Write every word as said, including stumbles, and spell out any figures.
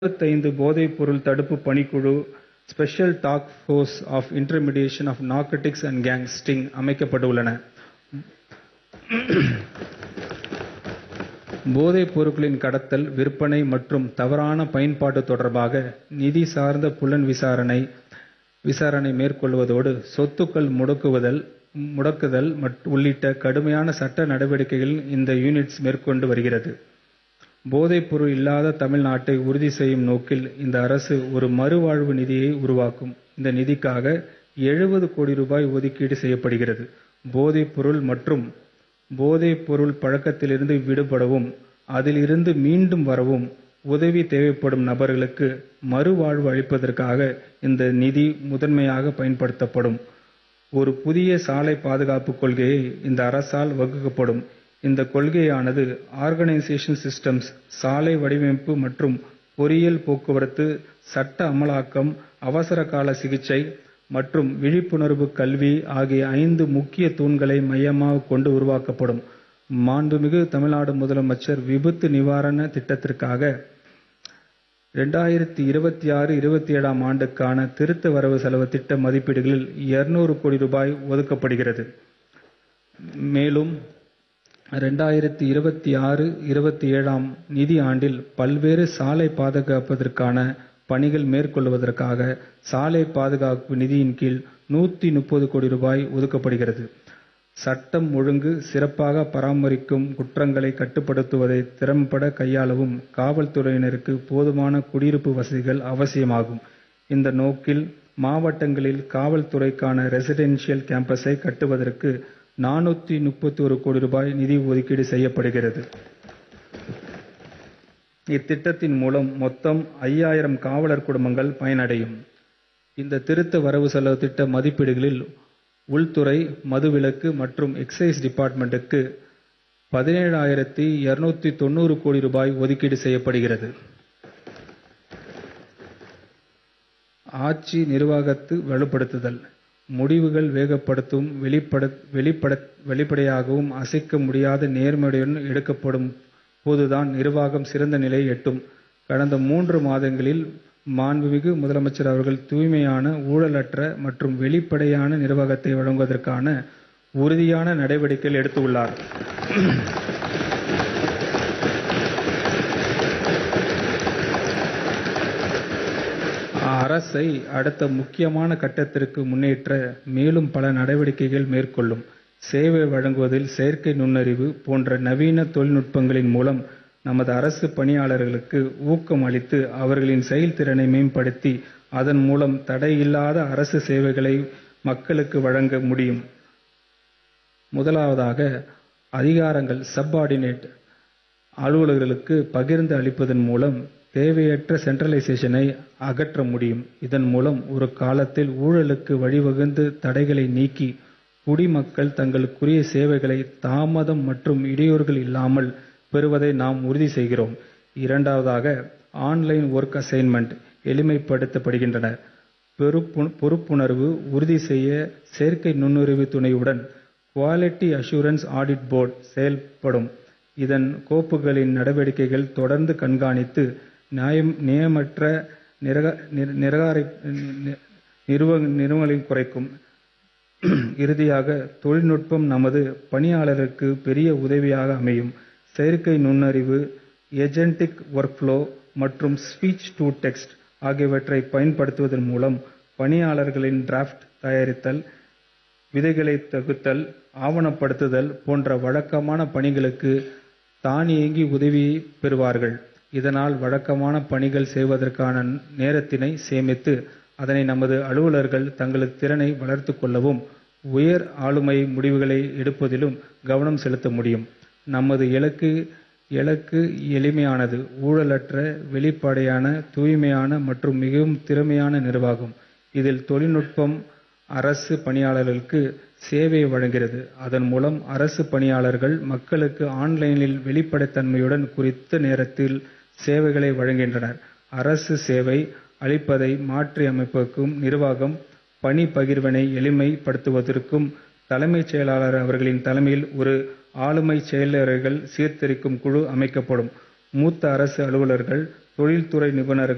இருபத்தைந்து போதைப்பொருள் தடுப்பு பணிக்குழு special task force of இன்டர்மிடியேஷன் of நார்கோடிக்ஸ் and gang sting அமைக்கப்பட்டுள்ளன. போதைப் பொருட்களின் கடத்தல், விற்பனை மற்றும் தவறான பயன்பாடு தொடர்பாக நிதி சார்ந்த புலன் விசாரணை விசாரணை மேற்கொள்வதோடு சொத்துக்கள் முடக்குதல் முடக்குதல் உள்ளிட்ட கடுமையான சட்ட நடவடிக்கைகளை இந்த யூனிட் மேற்கொண்டு வருகிறது. போதைப்பொருள் இல்லாத தமிழ்நாட்டை உறுதி செய்யும் நோக்கில் இந்த அரசு ஒரு மறுவாழ்வு நிதியை உருவாக்கும். இந்த நிதிக்காக எழுபது கோடி ரூபாய் ஒதுக்கீடு செய்யப்படுகிறது. போதைப்பொருள் மற்றும் போதைப்பொருள் பழக்கத்திலிருந்து விடுபடவும் அதில் இருந்து மீண்டும் வரவும் உதவி தேவைப்படும் நபர்களுக்கு மறுவாழ்வு அளிப்பதற்காக இந்த நிதி முதன்மையாக பயன்படுத்தப்படும். ஒரு புதிய சாலை பாதுகாப்பு கொள்கையை இந்த அரசால் வகுக்கப்படும். இந்த கொள்கையானது ஆர்கனைசேஷன் சிஸ்டம்ஸ், சாலை வடிவமைப்பு மற்றும் பொறியியல் போக்குவரத்து, சட்ட அமலாக்கம், அவசரகால சிகிச்சை மற்றும் விழிப்புணர்வு கல்வி ஆகிய ஐந்து முக்கிய தூண்களை மையமாக கொண்டு உருவாக்கப்படும். மாண்புமிகு தமிழ்நாடு முதலமைச்சர் விபத்து நிவாரண திட்டத்திற்காக இரண்டாயிரத்து இருபத்தி ஆறு இருபத்தி ஏழாம் ஆண்டுக்கான திருத்த வரவு செலவு திட்ட மதிப்பீடுகளில் இருநூறு கோடி ரூபாய் ஒதுக்கப்படுகிறது. மேலும் இரண்டாயிரத்து இருபத்தி ஆறு இருபத்தி ஏழாம் நிதி ஆண்டில் பல்வேறு சாலை பாதுகாப்பதற்கான பணிகள் மேற்கொள்வதற்காக சாலை பாதுகாப்பு நிதியின் கீழ் நூற்றி முப்பது கோடி ரூபாய் ஒதுக்கப்படுகிறது. சட்டம் ஒழுங்கு சிறப்பாக பராமரிக்கும், குற்றங்களை கட்டுப்படுத்துவதை திறம்பட கையாளவும் காவல்துறையினருக்கு போதுமான குடியிருப்பு வசதிகள் அவசியமாகும். இந்த நோக்கில் மாவட்டங்களில் காவல்துறைக்கான ரெசிடென்ஷியல் கேம்பஸை கட்டுவதற்கு நானூற்றி முப்பத்தி ஒரு கோடி ரூபாய் நிதி ஒதுக்கீடு செய்யப்படுகிறது. இத்திட்டத்தின் மூலம் மொத்தம் ஐயாயிரம் காவலர் குடும்பங்கள் பயனடையும். இந்த திருத்த வரவு செலவு திட்ட மதிப்பீடுகளில் உள்துறை, மதுவிலக்கு மற்றும் எக்சைஸ் டிபார்ட்மெண்ட்டுக்கு பதினேழாயிரத்தி இருநூத்தி தொண்ணூறு கோடி ரூபாய் ஒதுக்கீடு செய்யப்படுகிறது. ஆட்சி நிர்வாகத்தை வலுப்படுத்துதல், முடிவுகள் வேகப்படுத்தும், வெளிப்பட வெளிப்பட வெளிப்படையாகவும் அசைக்க முடியாத நேர்மையுடன் எடுக்கப்படும் போதுதான் நிர்வாகம் சிறந்த நிலையை எட்டும். கடந்த மூன்று மாதங்களில் மாண்புமிகு முதலமைச்சர் அவர்கள் தூய்மையான, ஊழலற்ற மற்றும் வெளிப்படையான நிர்வாகத்தை வழங்குவதற்கான உறுதியான நடவடிக்கைகள் எடுத்துள்ளார். அரசை அடுத்த முக்கியமான கட்டத்திற்கு முன்னேற்ற மேலும் பல நடவடிக்கைகள் மேற்கொள்ளும். சேவை வழங்குவதில் செயற்கை நுண்ணறிவு போன்ற நவீன தொழில்நுட்பங்களின் மூலம் நமது அரசு பணியாளர்களுக்கு ஊக்கம் அளித்து அவர்களின் செயல்திறனை மேம்படுத்தி அதன் மூலம் தடையில்லாத அரசு சேவைகளை மக்களுக்கு வழங்க முடியும். முதலாவதாக, அதிகாரங்கள் சப்பார்டினேட் அலுவலர்களுக்கு பகிர்ந்து அளிப்பதன் மூலம் தேவையற்ற சென்ட்ரலைசேஷனை அகற்ற முடியும். இதன் மூலம் ஒரு காலத்தில் ஊழலுக்கு வழிவகுந்து தடைகளை நீக்கி குடிமக்கள் தங்களுக்குரிய சேவைகளை தாமதம் மற்றும் இடையூறுகள் இல்லாமல் பெறுவதை நாம் உறுதி செய்கிறோம். இரண்டாவதாக, ஆன்லைன் ஒர்க் அசைன்மெண்ட் எளிமைப்படுத்தப்படுகின்றன. பொறுப்புணர்வு உறுதி செய்ய செயற்கை நுண்ணறிவு துணையுடன் குவாலிட்டி அஷூரன்ஸ் ஆடிட் போர்டு செயல்படும். இதன் கோப்புகளின் நடவடிக்கைகள் தொடர்ந்து கண்காணித்து நியாயம் நியமற்ற நிறுவனங்களை குறைக்கும். இறுதியாக, தொழில்நுட்பம் நமது பணியாளருக்கு பெரிய உதவியாக அமையும். செயற்கை நுண்ணறிவு, ஏஜென்டிக் ஒர்க்ஃப்ளோ மற்றும் ஸ்பீச் டு டெக்ஸ்ட் ஆகியவற்றை பயன்படுத்துவதன் மூலம் பணியாளர்களின் டிராஃப்ட் தயாரித்தல், விதைகளை தொகுத்தல், ஆவணப்படுத்துதல் போன்ற வழக்கமான பணிகளுக்கு தானியங்கி உதவி பெறுவார்கள். இதனால் வழக்கமான பணிகள் செய்வதற்கான நேரத்தினை சேமித்து அதனை நமது அலுவலர்கள் தங்களது திறனை வளர்த்து கொள்ளவும் உயர் ஆளுமை முடிவுகளை எடுப்பதிலும் கவனம் செலுத்த முடியும். நமது இலக்கு இலக்கு எளிமையானது, ஊழலற்ற, வெளிப்படையான, தூய்மையான மற்றும் மிகவும் திறமையான நிர்வாகம். இதில் தொழில்நுட்பம் அரசு பணியாளர்களுக்கு சேவை வழங்குகிறது. அதன் மூலம் அரசு பணியாளர்கள் மக்களுக்கு ஆன்லைனில் வெளிப்படைத்தன்மையுடன் குறித்த நேரத்தில் சேவைகளை வழங்குகின்றனர். அரசு சேவை அளிப்பதை மாற்றி அமைப்பதற்கும் நிர்வாகம் பணி பகிர்வினை எளிமைப்படுத்துவதற்கும் தலைமைச் செயலாளர் அவர்களின் தலைமையில் ஒரு ஆளுமை செயலர்கள் சீர்திருத்தும் குழு அமைக்கப்படும். மூத்த அரசு அலுவலர்கள், தொழில்துறை நிபுணர்கள்